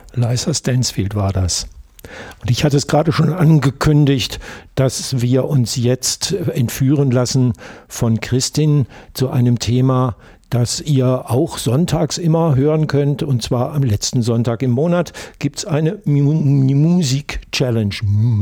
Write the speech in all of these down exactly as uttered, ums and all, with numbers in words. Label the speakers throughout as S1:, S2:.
S1: Liza Stansfield war das. Und ich hatte es gerade schon angekündigt, dass wir uns jetzt entführen lassen von Kristin zu einem Thema, das ihr auch sonntags immer hören könnt. Und zwar am letzten Sonntag im Monat gibt es eine Musik-Challenge.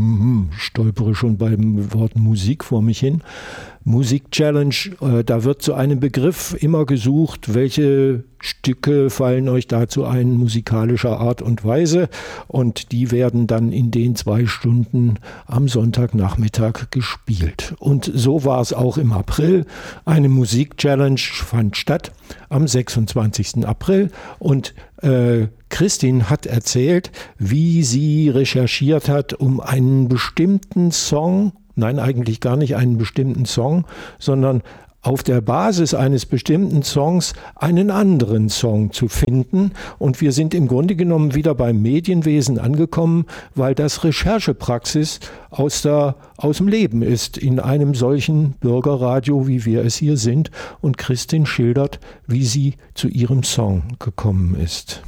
S1: Stolpere schon beim Wort Musik vor mich hin. Musik-Challenge, äh, da wird zu einem Begriff immer gesucht, welche Stücke fallen euch dazu ein, musikalischer Art und Weise, und die werden dann in den zwei Stunden am Sonntagnachmittag gespielt. Und so war es auch im April. Eine Musik-Challenge fand statt am sechsundzwanzigsten April und äh, Kristin hat erzählt, wie sie recherchiert hat, um einen bestimmten Song, nein, eigentlich gar nicht einen bestimmten Song, sondern auf der Basis eines bestimmten Songs einen anderen Song zu finden. Und wir sind im Grunde genommen wieder beim Medienwesen angekommen, weil das Recherchepraxis aus, der, aus dem Leben ist, in einem solchen Bürgerradio, wie wir es hier sind. Und Kristin schildert, wie sie zu ihrem Song gekommen ist.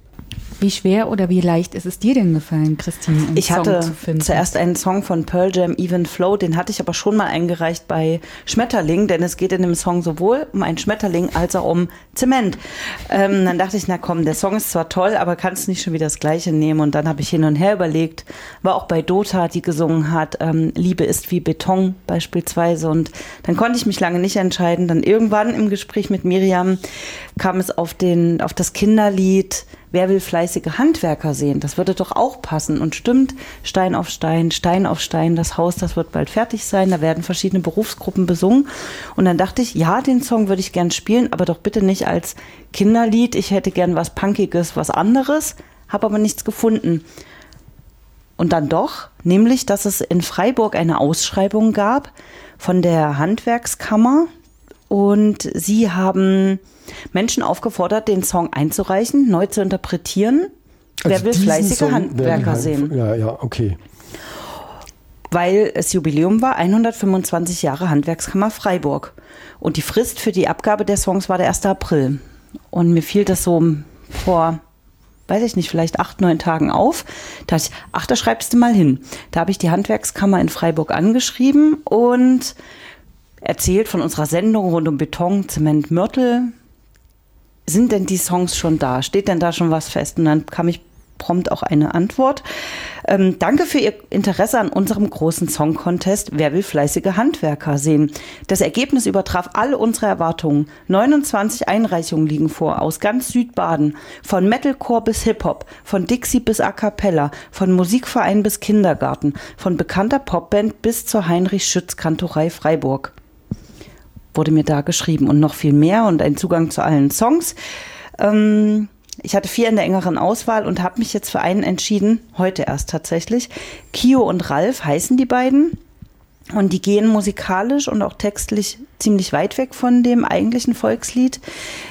S2: Wie schwer oder wie leicht ist es dir denn gefallen, Christine, einen
S3: ich
S2: Song
S3: hatte
S2: zu finden?
S3: Zuerst einen Song von Pearl Jam, Even Flow, den hatte ich aber schon mal eingereicht bei Schmetterling, denn es geht in dem Song sowohl um einen Schmetterling als auch um Zement. Ähm, dann dachte ich, na komm, der Song ist zwar toll, aber kannst nicht schon wieder das Gleiche nehmen. Und dann habe ich hin und her überlegt, war auch bei Dota, die gesungen hat, ähm, Liebe ist wie Beton beispielsweise. Und dann konnte ich mich lange nicht entscheiden. Dann irgendwann im Gespräch mit Miriam kam es auf, den, auf das Kinderlied Wer will fleißige Handwerker sehen? Das würde doch auch passen. Und stimmt, Stein auf Stein, Stein auf Stein, das Haus, das wird bald fertig sein. Da werden verschiedene Berufsgruppen besungen. Und dann dachte ich, ja, den Song würde ich gern spielen, aber doch bitte nicht als Kinderlied. Ich hätte gern was Punkiges, was anderes, habe aber nichts gefunden. Und dann doch, nämlich, dass es in Freiburg eine Ausschreibung gab von der Handwerkskammer. Und sie haben Menschen aufgefordert, den Song einzureichen, neu zu interpretieren. Also wer will fleißige Song, Handwerker sehen?
S1: Ja, ja, okay.
S3: Weil es Jubiläum war, hundertfünfundzwanzig Jahre Handwerkskammer Freiburg. Und die Frist für die Abgabe der Songs war der erste April. Und mir fiel das so vor, weiß ich nicht, vielleicht acht, neun Tagen auf. Da dachte ich, ach, da schreibst du mal hin. Da habe ich die Handwerkskammer in Freiburg angeschrieben und erzählt von unserer Sendung rund um Beton, Zement, Mörtel. Sind denn die Songs schon da? Steht denn da schon was fest? Und dann kam ich prompt auch eine Antwort. Ähm, danke für Ihr Interesse an unserem großen Song-Contest. Wer will fleißige Handwerker sehen? Das Ergebnis übertraf alle unsere Erwartungen. neunundzwanzig Einreichungen liegen vor, aus ganz Südbaden. Von Metalcore bis Hip-Hop, von Dixie bis A Cappella, von Musikverein bis Kindergarten, von bekannter Popband bis zur Heinrich-Schütz-Kantorei Freiburg. Wurde mir da geschrieben und noch viel mehr und ein Zugang zu allen Songs. Ähm, ich hatte vier in der engeren Auswahl und habe mich jetzt für einen entschieden, heute erst tatsächlich. Kio und Ralf heißen die beiden und die gehen musikalisch und auch textlich ziemlich weit weg von dem eigentlichen Volkslied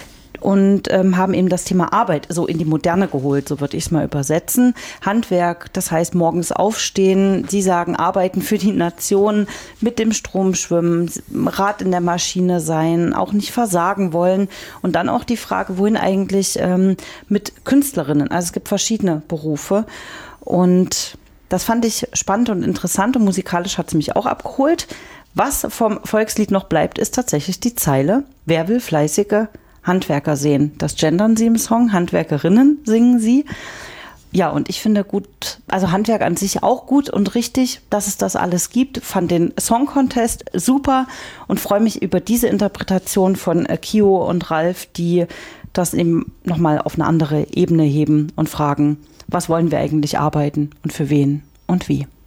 S3: und ähm, haben eben das Thema Arbeit so in die Moderne geholt, so würde ich es mal übersetzen. Handwerk, das heißt morgens aufstehen, sie sagen arbeiten für die Nation, mit dem Strom schwimmen, Rad in der Maschine sein, auch nicht versagen wollen und dann auch die Frage, wohin eigentlich ähm, mit Künstlerinnen, also es gibt verschiedene Berufe und das fand ich spannend und interessant und musikalisch hat es mich auch abgeholt. Was vom Volkslied noch bleibt, ist tatsächlich die Zeile, wer will fleißige Handwerker sehen. Das gendern sie im Song, Handwerkerinnen singen sie. Ja, und ich finde gut, also Handwerk an sich auch gut und richtig, dass es das alles gibt. Fand den Song Contest super und freue mich über diese Interpretation von Kio und Ralf, die das eben nochmal auf eine andere Ebene heben und fragen, was wollen wir eigentlich arbeiten und für wen und wie.